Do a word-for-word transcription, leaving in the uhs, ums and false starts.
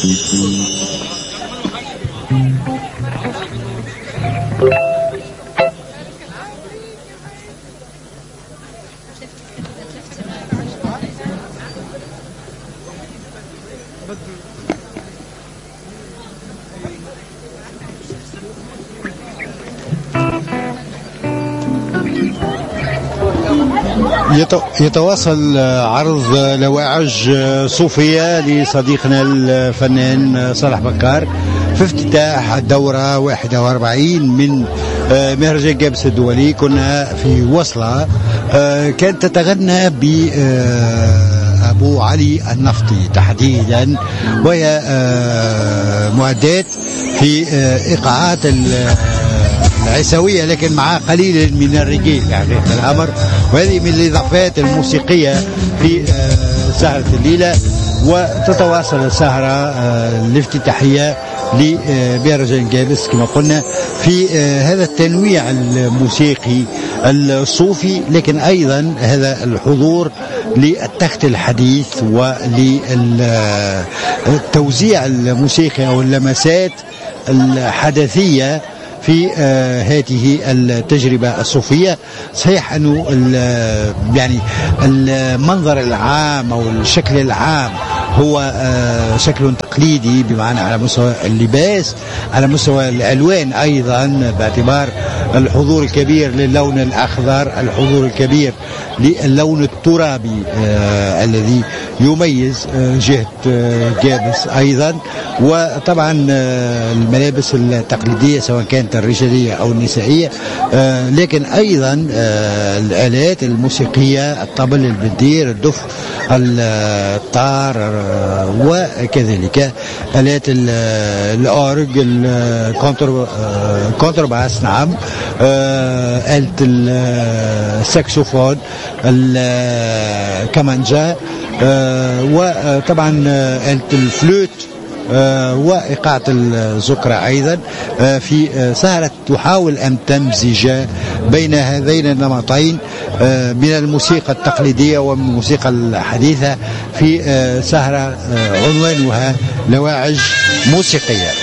يتواصل عرض لواعج صوفية لصديقنا الفنان صالح بكار في افتتاح الدورة واحد وأربعين من مهرجان جابس الدولي. كنا في وصلة كانت تتغنى ب أبو علي النفطي تحديدا، وهي معدات في إيقاعات العيسوية لكن مع قليل من الرجال يعني الأمر، وهذه من الإضافات الموسيقية في سهرة الليلة. وتتواصل السهرة الافتتاحية لمهرجان جابس كما قلنا في هذا التنويع الموسيقي الصوفي، لكن أيضا هذا الحضور للتخت الحديث وللتوزيع الموسيقي أو اللمسات الحدثية في آه هذه التجربة الصوفية. صحيح أنه يعني المنظر العام أو الشكل العام هو آه شكل تقليدي بمعنى على مستوى اللباس، على مستوى الألوان أيضا باعتبار الحضور الكبير للون الأخضر، الحضور الكبير للون الترابي آه الذي يميز آه جهة آه جابس أيضا، وطبعا آه الملابس التقليدية سواء كانت الرجالية أو النسائية، آه لكن أيضا آه الآلات الموسيقية، الطبل، البندير، الدف، الطار، آه وكذلك آلات الأورج، الكونترباس، نعم، آه آلة الساكسوفون، الكمانجا، آه وطبعا آلة الفلوت آه وإيقاعة الزكرة أيضا، آه في آه سهرة تحاول أن تمزج بين هذين النمطين آه من الموسيقى التقليدية ومن الموسيقى الحديثة في آه سهرة آه عنوانها لواعج موسيقية.